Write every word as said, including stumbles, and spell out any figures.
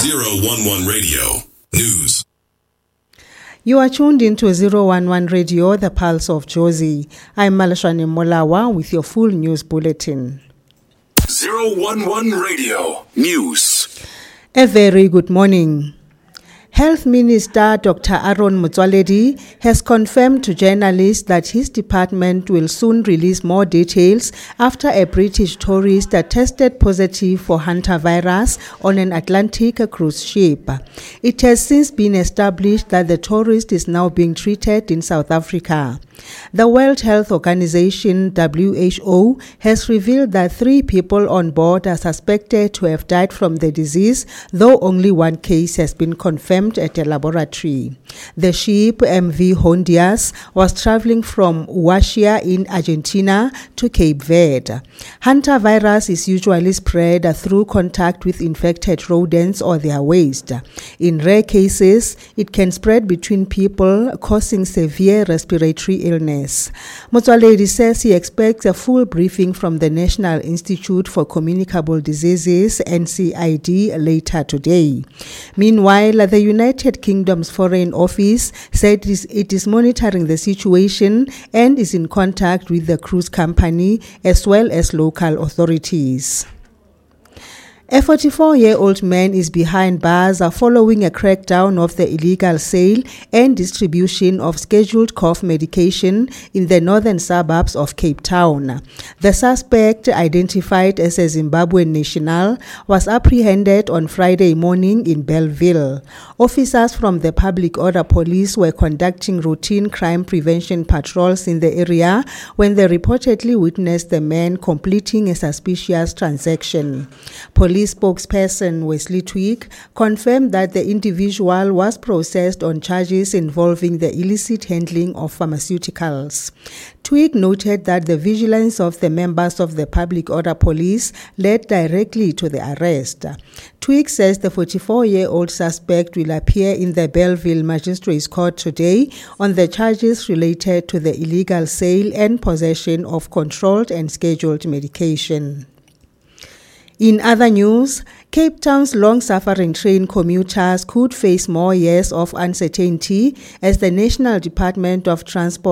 zero one one Radio News. You are tuned into zero one one Radio, the pulse of Jozi. I'm Malashani Molawa with your full news bulletin. zero one one Radio News. A very good morning. Health Minister Doctor Aaron Motsoaledi has confirmed to journalists that his department will soon release more details after a British tourist tested positive for hantavirus on an Atlantic cruise ship. It has since been established that the tourist is now being treated in South Africa. The World Health Organization, W H O, has revealed that three people on board are suspected to have died from the disease, though only one case has been confirmed at a laboratory. The ship M V Hondias was traveling from Huaxia in Argentina to Cape Verde. Hantavirus is usually spread through contact with infected rodents or their waste. In rare cases, it can spread between people, causing severe respiratory illness. Motsoaledi says he expects a full briefing from the National Institute for Communicable Diseases, N C I D, later today. Meanwhile, the United Kingdom's Foreign Office said it is monitoring the situation and is in contact with the cruise company as well as local authorities. A forty-four-year-old man is behind bars following a crackdown of the illegal sale and distribution of scheduled cough medication in the northern suburbs of Cape Town. The suspect, identified as a Zimbabwean national, was apprehended on Friday morning in Bellville. Officers from the Public Order Police were conducting routine crime prevention patrols in the area when they reportedly witnessed the man completing a suspicious transaction. Police Police spokesperson Wesley Twigg confirmed that the individual was processed on charges involving the illicit handling of pharmaceuticals. Twigg noted that the vigilance of the members of the Public Order Police led directly to the arrest. Twigg says the forty-four-year-old suspect will appear in the Bellville Magistrates Court today on the charges related to the illegal sale and possession of controlled and scheduled medication. In other news, Cape Town's long-suffering train commuters could face more years of uncertainty as the National Department of Transport